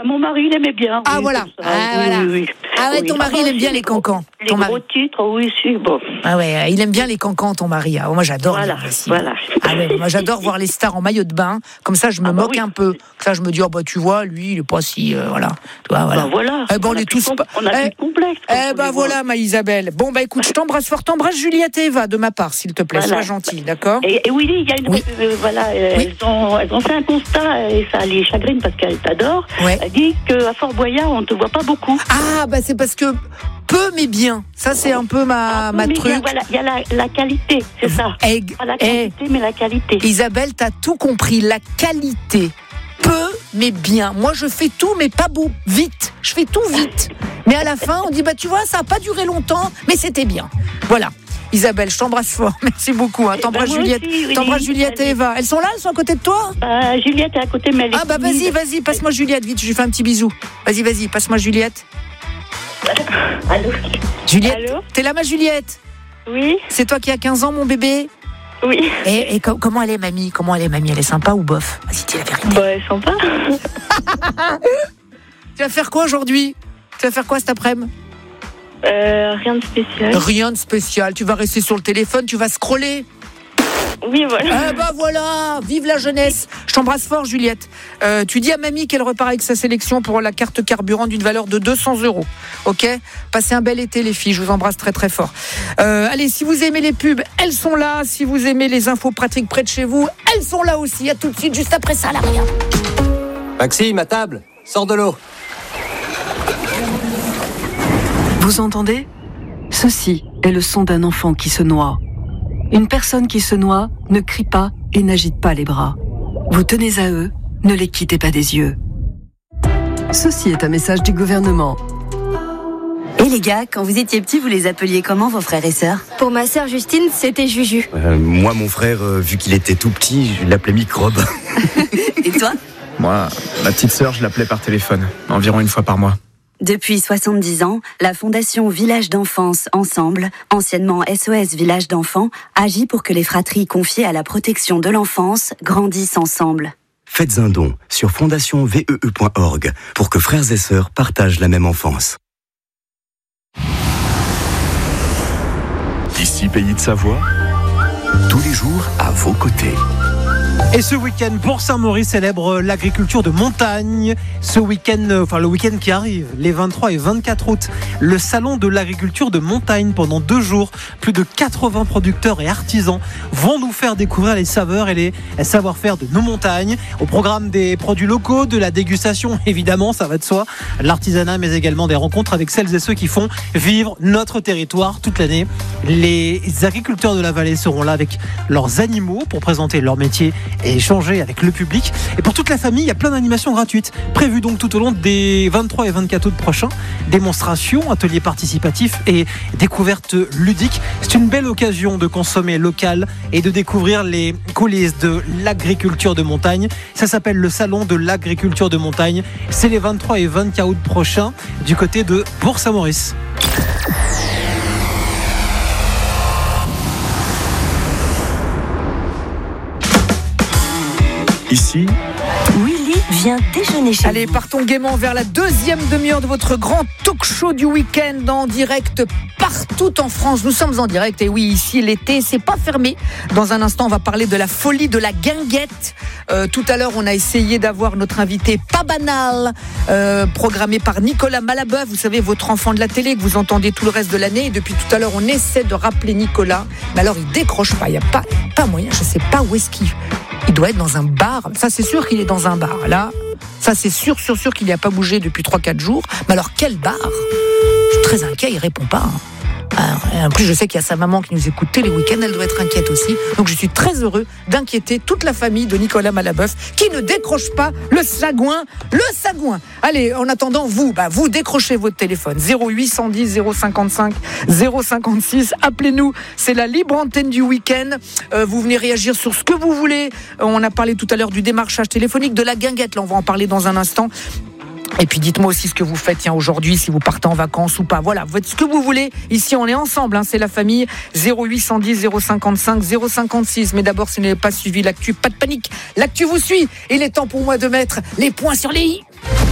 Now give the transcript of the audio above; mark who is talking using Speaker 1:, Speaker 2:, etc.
Speaker 1: mon mari, il aimait bien.
Speaker 2: Ah,
Speaker 1: oui,
Speaker 2: voilà.
Speaker 1: Oui.
Speaker 2: Ah ouais, ton mari, il aime bien les cancans.
Speaker 1: Les gros titres, oui, si, bon.
Speaker 2: Ah ouais, il aime bien les cancans, ton mari. Ah, moi, j'adore.
Speaker 1: Voilà.
Speaker 2: Ah ouais, moi, j'adore voir les stars en maillot de bain. Comme ça, je me moque un peu. Ça, je me dis, tu vois, lui, il est pas si, voilà. Tu vois, voilà.
Speaker 1: Voilà.
Speaker 2: Eh ben, on est tous.
Speaker 1: On a plus de complexe.
Speaker 2: Voilà, ma Isabelle. Bon, écoute, je t'embrasse fort. T'embrasse Juliette et Eva de ma part, s'il te plaît. Sois gentil, d'accord?
Speaker 1: Et Willy, il y a une. Elles ont fait un constat et ça les chagrine parce qu'elles t'adorent.
Speaker 2: Ouais.
Speaker 1: Elle dit qu'à Fort Boyard, on te voit pas beaucoup.
Speaker 2: Ah, c'est parce que peu mais bien. Ça, c'est un peu ma truc.
Speaker 1: Voilà, il y a la qualité, c'est ça. Pas la quantité, mais la qualité.
Speaker 2: Isabelle, t'as tout compris. La qualité. Peu mais bien. Moi, je fais tout, mais pas beau. Vite. Je fais tout vite. Mais à la fin, on dit, tu vois, ça n'a pas duré longtemps, mais c'était bien. Voilà. Isabelle, je t'embrasse fort. Merci beaucoup. T'embrasses Juliette. T'embrasses Juliette et Eva. Elles sont là? Elles sont à côté de toi?
Speaker 1: Juliette est à côté, mais elle est
Speaker 2: vas-y, passe-moi Juliette, vite. Je lui fais un petit bisou. Vas-y, passe-moi Juliette.
Speaker 1: Allô?
Speaker 2: Juliette,
Speaker 1: allô?
Speaker 2: T'es là, ma Juliette?
Speaker 1: Oui.
Speaker 2: C'est toi qui as 15 ans, mon bébé?
Speaker 1: Oui.
Speaker 2: Et comment elle est, mamie? Elle est sympa ou bof? Vas-y, dis la vérité.
Speaker 1: Elle est sympa.
Speaker 2: Tu vas faire quoi aujourd'hui? Tu vas faire quoi cet après-midi?
Speaker 1: Rien de spécial.
Speaker 2: Rien de spécial. Tu vas rester sur le téléphone, tu vas scroller.
Speaker 1: Oui, voilà.
Speaker 2: Voilà, vive la jeunesse. Je t'embrasse fort, Juliette. Tu dis à mamie qu'elle repart avec sa sélection pour la carte carburant d'une valeur de 200 €. Ok? Passez un bel été, les filles. Je vous embrasse très très fort. Allez, si vous aimez les pubs, elles sont là. Si vous aimez les infos pratiques près de chez vous, elles sont là aussi. À tout de suite, juste après ça, là, rien.
Speaker 3: Maxime, à table, sors de l'eau.
Speaker 4: Vous entendez? Ceci est le son d'un enfant qui se noie. Une personne qui se noie ne crie pas et n'agite pas les bras. Vous tenez à eux, ne les quittez pas des yeux. Ceci est un message du gouvernement.
Speaker 5: Et les gars, quand vous étiez petits, vous les appeliez comment, vos frères et sœurs?
Speaker 6: Pour ma sœur Justine, c'était Juju.
Speaker 7: Moi, mon frère, vu qu'il était tout petit, je l'appelais Microbe.
Speaker 5: Et toi?
Speaker 8: Moi, ma petite sœur, je l'appelais par téléphone, environ une fois par mois.
Speaker 5: Depuis 70 ans, la Fondation Village d'Enfance Ensemble, anciennement SOS Village d'Enfants, agit pour que les fratries confiées à la protection de l'enfance grandissent ensemble.
Speaker 7: Faites un don sur fondationvee.org pour que frères et sœurs partagent la même enfance.
Speaker 9: Ici, Pays de Savoie, tous les jours à vos côtés.
Speaker 10: Et ce week-end, Bourg-Saint-Maurice célèbre l'agriculture de montagne. Ce week-end, le week-end qui arrive, les 23 et 24 août, le salon de l'agriculture de montagne pendant 2 jours. Plus de 80 producteurs et artisans vont nous faire découvrir les saveurs et les savoir-faire de nos montagnes. Au programme des produits locaux, de la dégustation, évidemment, ça va de soi, l'artisanat, mais également des rencontres avec celles et ceux qui font vivre notre territoire toute l'année. Les agriculteurs de la vallée seront là avec leurs animaux pour présenter leur métier et échanger avec le public. Et pour toute la famille, il y a plein d'animations gratuites prévues donc tout au long des 23 et 24 août prochains. Démonstrations, ateliers participatifs et découvertes ludiques. C'est une belle occasion de consommer local et de découvrir les coulisses de l'agriculture de montagne. Ça s'appelle le salon de l'agriculture de montagne. C'est les 23 et 24 août prochains du côté de Bourg-Saint-Maurice.
Speaker 9: Ici,
Speaker 5: Willy vient déjeuner chez
Speaker 2: Allez, partons gaiement vers la deuxième demi-heure de votre grand talk-show du week-end en direct partout en France. Nous sommes en direct et oui, ici l'été, c'est pas fermé. Dans un instant, on va parler de la folie de la guinguette. Tout à l'heure, on a essayé d'avoir notre invité pas banal, programmé par Nicolas Malabeuf. Vous savez, votre enfant de la télé que vous entendez tout le reste de l'année. Et depuis tout à l'heure, on essaie de rappeler Nicolas. Mais alors, il décroche pas. Il n'y a pas moyen. Je sais pas où est-ce qu'il... Il doit être dans un bar. Ça, c'est sûr qu'il est dans un bar. Là, ça, c'est sûr qu'il n'y a pas bougé depuis 3-4 jours. Mais alors, quel bar? Je suis très inquiet, il répond pas. En plus, je sais qu'il y a sa maman qui nous écoute tous les week-ends. Elle doit être inquiète aussi. Donc, je suis très heureux d'inquiéter toute la famille de Nicolas Malabeuf qui ne décroche pas le sagouin. Allez, en attendant, vous décrochez votre téléphone. 0810 055 056. Appelez-nous. C'est la libre antenne du week-end. Vous venez réagir sur ce que vous voulez. On a parlé tout à l'heure du démarchage téléphonique, de la guinguette. Là, on va en parler dans un instant. Et puis dites-moi aussi ce que vous faites aujourd'hui, si vous partez en vacances ou pas. Voilà, vous faites ce que vous voulez. Ici, on est ensemble, c'est la famille. 0810 055 056. Mais d'abord, si vous n'avez pas suivi l'actu, pas de panique. L'actu vous suit. Il est temps pour moi de mettre les points sur les i.